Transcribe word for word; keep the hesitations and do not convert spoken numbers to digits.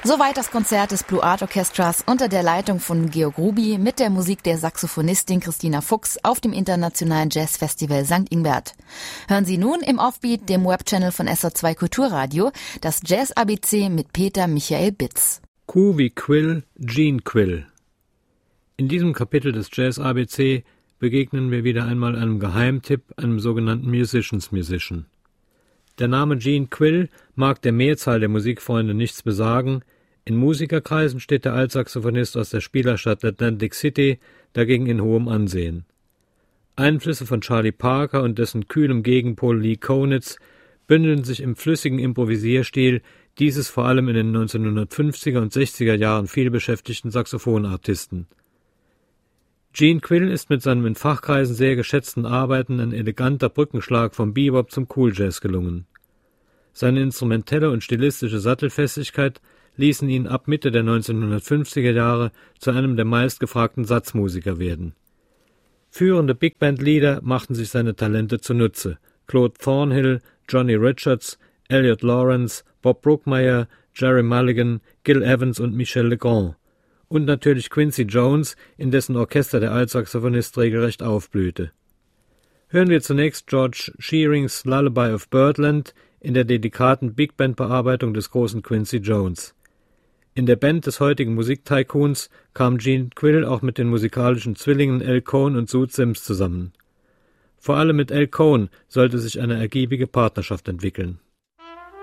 Soweit das Konzert des Blue Art Orchestras unter der Leitung von Georg Ruby mit der Musik der Saxophonistin Christina Fuchs auf dem Internationalen Jazzfestival Sankt Ingbert. Hören Sie nun im Offbeat, dem Webchannel von S R zwei Kulturradio, das Jazz-A B C mit Peter Michael Bitz. Q wie Quill, Gene Quill. In diesem Kapitel des Jazz-A B C begegnen wir wieder einmal einem Geheimtipp, einem sogenannten Musicians Musician. Der Name Gene Quill mag der Mehrzahl der Musikfreunde nichts besagen, in Musikerkreisen steht der Altsaxophonist aus der Spielerstadt Atlantic City dagegen in hohem Ansehen. Einflüsse von Charlie Parker und dessen kühlem Gegenpol Lee Konitz bündeln sich im flüssigen Improvisierstil dieses vor allem in den neunzehnhundertfünfziger und sechziger Jahren vielbeschäftigten Saxophonartisten. Gene Quill ist mit seinem in Fachkreisen sehr geschätzten Arbeiten ein eleganter Brückenschlag vom Bebop zum Cool Jazz gelungen. Seine instrumentelle und stilistische Sattelfestigkeit ließen ihn ab Mitte der neunzehnhundertfünfziger Jahre zu einem der meistgefragten Satzmusiker werden. Führende Big-Band-Leader machten sich seine Talente zunutze: Claude Thornhill, Johnny Richards, Elliot Lawrence, Bob Brookmeyer, Jerry Mulligan, Gil Evans und Michel Legrand. Und natürlich Quincy Jones, in dessen Orchester der Altsaxophonist regelrecht aufblühte. Hören wir zunächst George Shearings Lullaby of Birdland in der delikaten Big-Band-Bearbeitung des großen Quincy Jones. In der Band des heutigen Musiktycoons kam Gene Quill auch mit den musikalischen Zwillingen Al Cohn und Zoot Sims zusammen. Vor allem mit Al Cohn sollte sich eine ergiebige Partnerschaft entwickeln.